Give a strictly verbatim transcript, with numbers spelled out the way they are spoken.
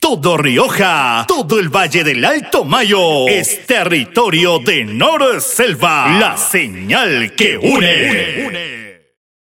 todo Rioja, todo el Valle del Alto Mayo es territorio de Nor Selva, la señal que une. une, une.